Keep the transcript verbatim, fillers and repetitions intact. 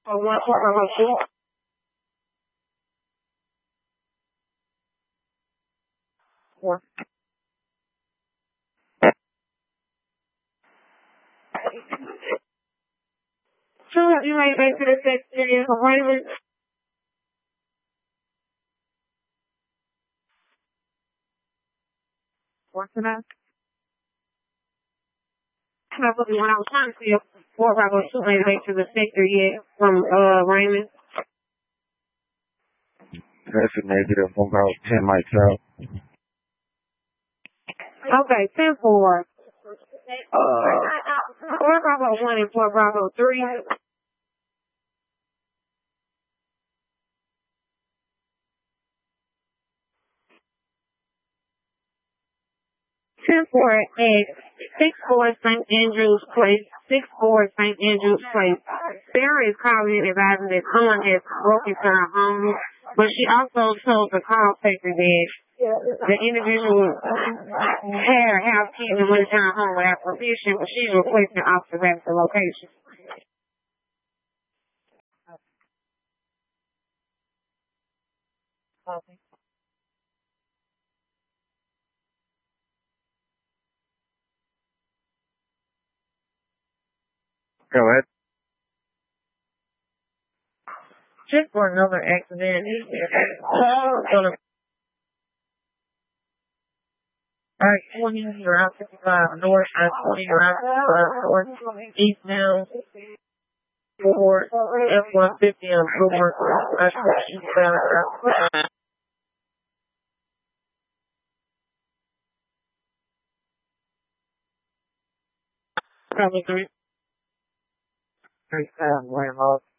Oh, one for Bravo two. Four. So you might make to the six area of Raymond. What's that? Probably when I was trying to see if four Bravo two ain't make to the sector yet from uh Raymond. That's a negative from about ten mics out. Okay, ten four. Uh, four Bravo one and four Bravo three. Ten four at six four Saint Andrews Place. Six four Saint Andrews Place. Sarah is calling and advising that someone has broken into her home, but she also told the call taker that the individual had her house key and went into her home without permission, but she's requesting officer rest the location. Okay. Go ahead. Just for another accident. Gonna Alright, twenty, Route fifty-five North, I twenty, Route fifty-five North, eastbound, Ford, F one fifty on Boomer, I twenty, eastbound, Route fifty-five. Probably three. Three thousand, way off.